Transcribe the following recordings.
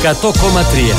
100,3.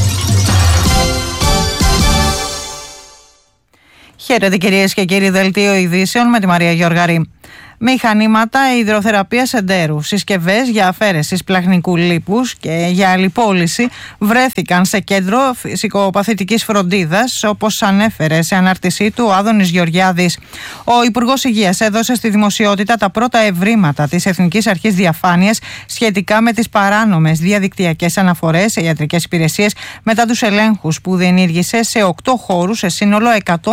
Χαίρετε κυρίες και κύριοι, δελτίο ειδήσεων με τη Μαρία Γιώργαρη. Μηχανήματα υδροθεραπείας εντέρου, συσκευές για αφαίρεση σπλαχνικού λίπους και για αλληπόληση βρέθηκαν σε κέντρο φυσικοπαθητικής φροντίδας, όπως ανέφερε σε ανάρτησή του ο Άδωνης Γεωργιάδης. Ο Υπουργός Υγείας έδωσε στη δημοσιότητα τα πρώτα ευρήματα της Εθνικής Αρχής Διαφάνειας σχετικά με τις παράνομες διαδικτυακές αναφορές σε ιατρικές υπηρεσίες μετά τους ελέγχους που διενήργησε σε 8 χώρους σε σύνολο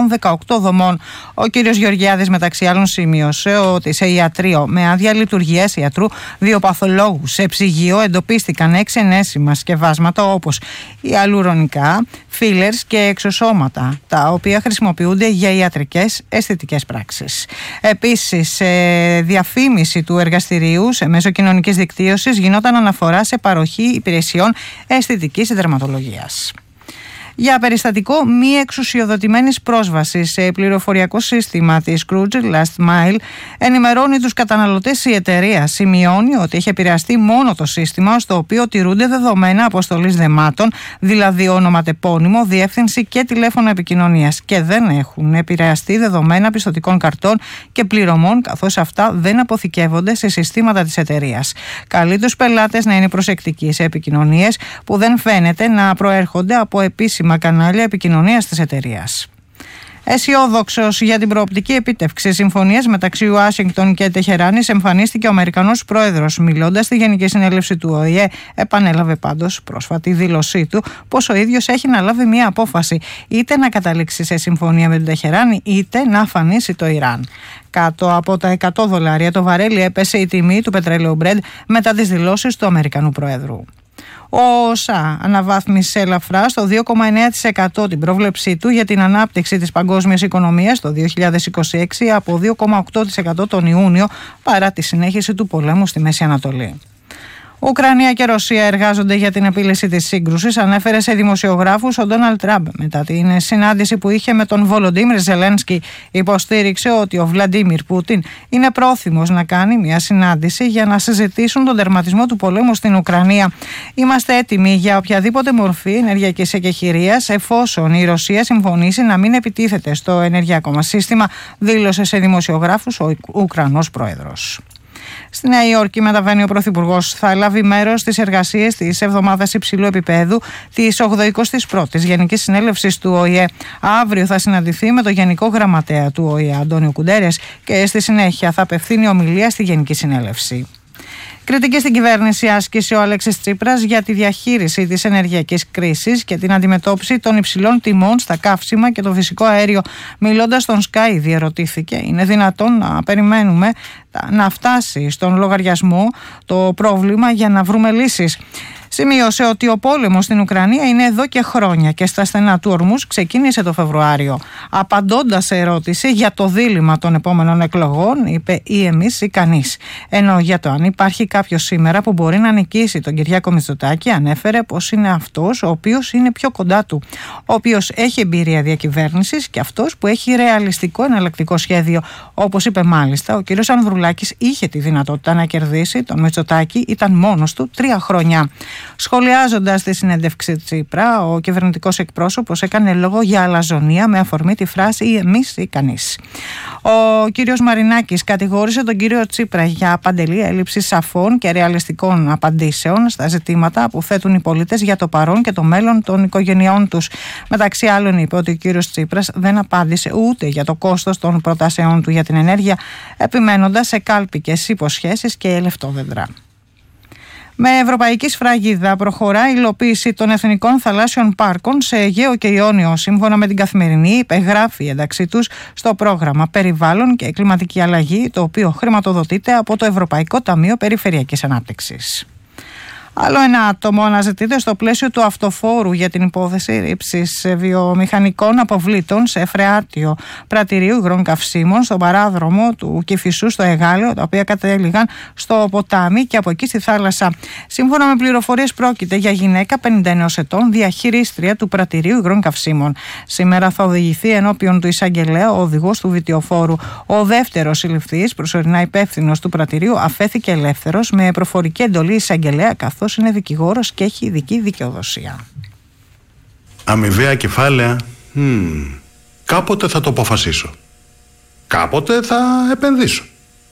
118 δομών. Ο κ. Γεωργιάδης μεταξύ άλλων σημείωσε ότι σε ιατρείο με άδεια λειτουργίας ιατρού, 2 παθολόγους σε ψυγείο εντοπίστηκαν 6 ενέσιμα σκευάσματα όπως ιαλουρονικά, φίλερς και εξωσώματα, τα οποία χρησιμοποιούνται για ιατρικές αισθητικές πράξεις. Επίσης, σε διαφήμιση του εργαστηρίου σε μέσο κοινωνικής δικτύωσης γινόταν αναφορά σε παροχή υπηρεσιών αισθητικής δερματολογίας. Για περιστατικό μη εξουσιοδοτημένης πρόσβασης σε πληροφοριακό σύστημα της Scrooge Last Mile, ενημερώνει τους καταναλωτές η εταιρεία. Σημειώνει ότι έχει επηρεαστεί μόνο το σύστημα στο οποίο τηρούνται δεδομένα αποστολής δεμάτων, δηλαδή ονοματεπώνυμο, διεύθυνση και τηλέφωνο επικοινωνίας, και δεν έχουν επηρεαστεί δεδομένα πιστωτικών καρτών και πληρωμών, καθώς αυτά δεν αποθηκεύονται σε συστήματα της εταιρείας. Καλεί τους πελάτες να είναι προσεκτικοί σε επικοινωνίες που δεν φαίνεται να προέρχονται από επίσημα κανάλια επικοινωνίας της εταιρείας. Αισιόδοξος για την προοπτική επίτευξη συμφωνίας μεταξύ Ουάσιγκτον και Τεχεράνης εμφανίστηκε ο Αμερικανός πρόεδρος. Μιλώντας στη Γενική Συνέλευση του ΟΗΕ, επανέλαβε πάντως πρόσφατη δήλωσή του πως ο ίδιος έχει να λάβει μια απόφαση: είτε να καταλήξει σε συμφωνία με την Τεχεράνη, είτε να αφανίσει το Ιράν. Κάτω από τα $100 το βαρέλι έπεσε η τιμή του πετρελαίου Brent μετά τις δηλώσεις του Αμερικανού Προέδρου. Ο ΟΣΑ αναβάθμισε ελαφρά στο 2,9% την πρόβλεψή του για την ανάπτυξη της παγκόσμιας οικονομίας το 2026 από 2,8% τον Ιούνιο, παρά τη συνέχιση του πολέμου στη Μέση Ανατολή. Ουκρανία και Ρωσία εργάζονται για την επίλυση της σύγκρουσης, ανέφερε σε δημοσιογράφους ο Ντόναλντ Τραμπ μετά την συνάντηση που είχε με τον Βολοντίμιρ Ζελένσκι. Υποστήριξε ότι ο Βλαντίμιρ Πούτιν είναι πρόθυμος να κάνει μια συνάντηση για να συζητήσουν τον τερματισμό του πολέμου στην Ουκρανία. Είμαστε έτοιμοι για οποιαδήποτε μορφή ενεργειακής εκεχηρίας, εφόσον η Ρωσία συμφωνήσει να μην επιτίθεται στο ενεργειακό μας σύστημα, δήλωσε σε δημοσιογράφους ο Ουκρανός πρόεδρος. Στη Νέα Υόρκη μεταβαίνει ο Πρωθυπουργός. Θα λάβει μέρος στις εργασίες της εβδομάδας υψηλού επίπεδου της 81ης Γενικής Συνέλευσης του ΟΗΕ. Αύριο θα συναντηθεί με τον Γενικό Γραμματέα του ΟΗΕ, Αντώνιο Κουντέρες, και στη συνέχεια θα απευθύνει ομιλία στη Γενική Συνέλευση. Κριτική στην κυβέρνηση άσκησε ο Αλέξης Τσίπρας για τη διαχείριση της ενεργειακής κρίσης και την αντιμετώπιση των υψηλών τιμών στα καύσιμα και το φυσικό αέριο. Μιλώντας στον Sky, διερωτήθηκε: είναι δυνατόν να περιμένουμε να φτάσει στον λογαριασμό το πρόβλημα για να βρούμε λύσεις? Σημείωσε ότι ο πόλεμος στην Ουκρανία είναι εδώ και χρόνια και στα στενά του Ορμούς ξεκίνησε το Φεβρουάριο. Απαντώντας σε ερώτηση για το δίλημμα των επόμενων εκλογών, είπε: ή εμείς ή κανείς. Ενώ για το αν υπάρχει κάποιος σήμερα που μπορεί να νικήσει τον Κυριάκο Μητσοτάκη, ανέφερε πως είναι αυτός ο οποίος είναι πιο κοντά του, ο οποίος έχει εμπειρία διακυβέρνησης και αυτός που έχει ρεαλιστικό εναλλακτικό σχέδιο. Όπως είπε μάλιστα, ο κ. Ανδρουλάκης είχε τη δυνατότητα να κερδίσει τον Μητσοτάκη, ήταν μόνος του 3 χρόνια. Σχολιάζοντας τη συνέντευξη Τσίπρα, ο κυβερνητικός εκπρόσωπος έκανε λόγο για αλαζονία με αφορμή τη φράση «ή εμείς ή κανείς». Ο κύριος Μαρινάκης κατηγόρησε τον κύριο Τσίπρα για παντελή έλλειψη σαφών και ρεαλιστικών απαντήσεων στα ζητήματα που θέτουν οι πολίτες για το παρόν και το μέλλον των οικογενειών τους. Μεταξύ άλλων, είπε ότι ο κύριος Τσίπρας δεν απάντησε ούτε για το κόστος των προτάσεών του για την ενέργεια, επιμένοντας σε κάλπικες υποσχέσεις και λεφτόδεντρα. Με ευρωπαϊκή σφραγίδα προχωρά η υλοποίηση των εθνικών θαλάσσιων πάρκων σε Αιγαίο και Ιόνιο. Σύμφωνα με την Καθημερινή, υπεγράφει η ένταξή τους στο πρόγραμμα Περιβάλλον και Κλιματική Αλλαγή, το οποίο χρηματοδοτείται από το Ευρωπαϊκό Ταμείο Περιφερειακής Ανάπτυξης. Άλλο ένα άτομο αναζητείται στο πλαίσιο του αυτοφόρου για την υπόθεση ρήψης βιομηχανικών αποβλήτων σε φρεάτιο πρατηρίου υγρών καυσίμων στον παράδρομο του Κηφισού στο Εγάλεο, τα οποία κατέληγαν στο ποτάμι και από εκεί στη θάλασσα. Σύμφωνα με πληροφορίες, πρόκειται για γυναίκα 51 ετών, διαχειρίστρια του πρατηρίου υγρών καυσίμων. Σήμερα θα οδηγηθεί ενώπιον του εισαγγελέα ο οδηγός του βιτιοφόρου. Ο δεύτερος συλληφθής, προσωρινά υπεύθυνος του πρατηρίου, αφέθηκε ελεύθερος με προφορική εντολή εισαγγελέα, καθώς αυτός είναι δικηγόρος και έχει ειδική δικαιοδοσία. Αμοιβαία κεφάλαια. Κάποτε θα το αποφασίσω. Κάποτε θα επενδύσω.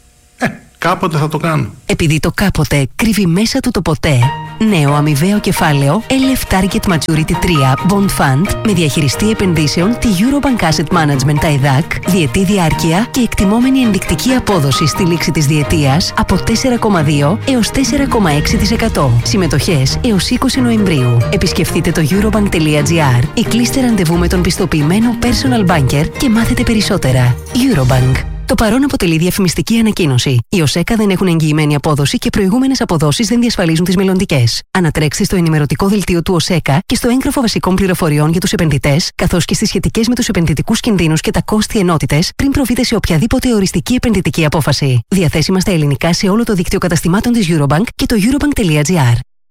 Κάποτε θα το κάνω. Επειδή το κάποτε κρύβει μέσα του το ποτέ, νέο αμοιβαίο κεφάλαιο LF Target Maturity 3 Bond Fund με διαχειριστή επενδύσεων τη Eurobank Asset Management ΤΑΙΔΑΚ, διετή διάρκεια και εκτιμόμενη ενδεικτική απόδοση στη λήξη της διετίας από 4,2 έως 4,6%. Συμμετοχές έως 20 Νοεμβρίου. Επισκεφτείτε το eurobank.gr ή κλείστε ραντεβού με τον πιστοποιημένο personal banker και μάθετε περισσότερα. Eurobank. Το παρόν αποτελεί διαφημιστική ανακοίνωση. Οι ΟΣΕΚΑ δεν έχουν εγγυημένη απόδοση και προηγούμενες αποδόσεις δεν διασφαλίζουν τις μελλοντικές. Ανατρέξτε στο ενημερωτικό δελτίο του ΟΣΕΚΑ και στο έγγραφο βασικών πληροφοριών για τους επενδυτές, καθώς και στις σχετικές με τους επενδυτικούς κινδύνους και τα κόστη ενότητες, πριν προβείτε σε οποιαδήποτε οριστική επενδυτική απόφαση. Διαθέσιμα στα ελληνικά σε όλο το δίκτυο καταστημάτων της Eurobank και το eurobank.gr.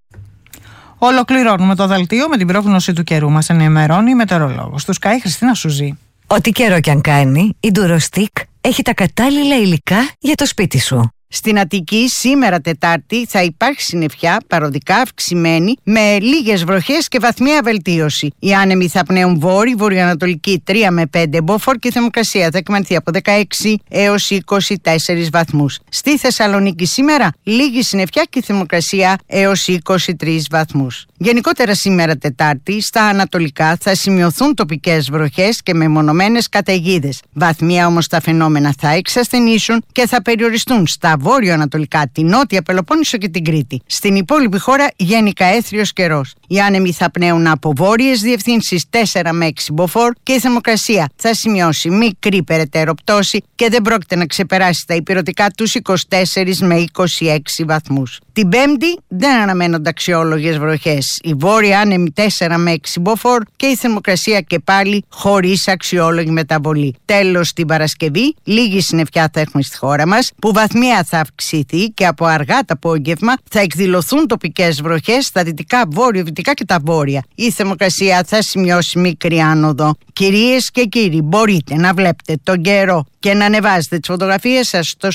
Ολοκληρώνουμε το δελτίο με την πρόγνωση του καιρού. Μας ενημερώνει η μετεωρολόγος του Sky, Χριστίνα Σουζή. Ό,τι καιρό κι αν κάνει, η Durostic έχει τα κατάλληλα υλικά για το σπίτι σου. Στην Αττική σήμερα Τετάρτη θα υπάρχει συννεφιά παροδικά αυξημένη με λίγες βροχές και βαθμία βελτίωση. Οι άνεμοι θα πνέουν βόρειο-βορειοανατολική 3 με 5 μποφόρ και η θερμοκρασία θα εκμανθεί από 16 έως 24 βαθμούς. Στη Θεσσαλονίκη σήμερα λίγη συννεφιά και η θερμοκρασία έως 23 βαθμούς. Γενικότερα σήμερα Τετάρτη στα ανατολικά θα σημειωθούν τοπικές βροχές και μεμονωμένες καταιγίδες. Βαθμία όμως τα φαινόμενα θα εξασθενήσουν και θα περιοριστούν στα βόρειο-ανατολικά, την Νότια Πελοπόννησο και την Κρήτη. Στην υπόλοιπη χώρα γενικά έθριος καιρός. Οι άνεμοι θα πνέουν από βόρειες διευθύνσεις 4 με 6 μποφόρ και η θερμοκρασία θα σημειώσει μικρή περαιτέρω πτώση και δεν πρόκειται να ξεπεράσει τα υπηρετικά τους 24 με 26 βαθμούς. Την Πέμπτη δεν αναμένονται αξιόλογες βροχές. Οι βόρειοι άνεμοι 4 με 6 μποφόρ και η θερμοκρασία και πάλι χωρίς αξιόλογη μεταβολή. Τέλος, την Παρασκευή λίγη συννεφιά θα έχουμε στη χώρα μας, που βαθμία θα αυξηθεί και από αργά το απόγευμα θα εκδηλωθούν τοπικές βροχές στα δυτικά, βόρειο-δυτικά και τα βόρεια. Η θερμοκρασία θα σημειώσει μικρή άνοδο. Κυρίες και κύριοι, μπορείτε να βλέπετε τον καιρό και να ανεβάζετε τις φωτογραφίες σας στο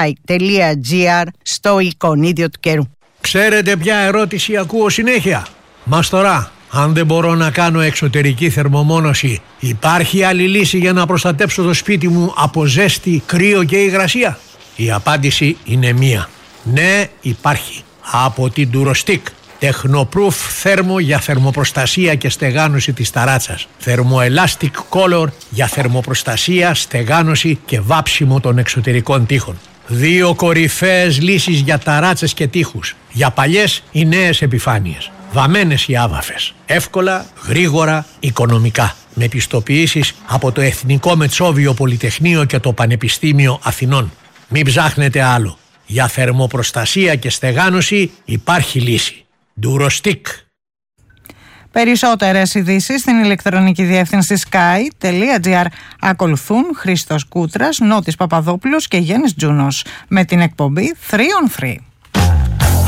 sky.gr στο εικονίδιο του καιρού. Ξέρετε ποια ερώτηση ακούω συνέχεια? Μαστορά, αν δεν μπορώ να κάνω εξωτερική θερμομόνωση, υπάρχει άλλη λύση για να προστατέψω το σπίτι μου από ζέστη, κρύο και υγρασία? Η απάντηση είναι μία. Ναι, υπάρχει. Από την Durostic. Technoproof θέρμο για θερμοπροστασία και στεγάνωση της ταράτσας. Thermoelastic Color για θερμοπροστασία, στεγάνωση και βάψιμο των εξωτερικών τοίχων. 2 κορυφαίες λύσεις για ταράτσες και τοίχους. Για παλιές ή νέες επιφάνειες. Βαμμένες ή άβαφες. Εύκολα, γρήγορα, οικονομικά. Με πιστοποιήσεις από το Εθνικό Μετσόβιο Πολυτεχνείο και το Πανεπιστήμιο Αθηνών. Μην ψάχνετε άλλο. Για θερμοπροστασία και στεγάνωση υπάρχει λύση. Durostic. Περισσότερες ειδήσεις στην ηλεκτρονική διεύθυνση sky.gr. Ακολουθούν Χρήστος Κούτρας, Νότης Παπαδόπουλος και Γιάννης Τζούνος με την εκπομπή 3 on 3.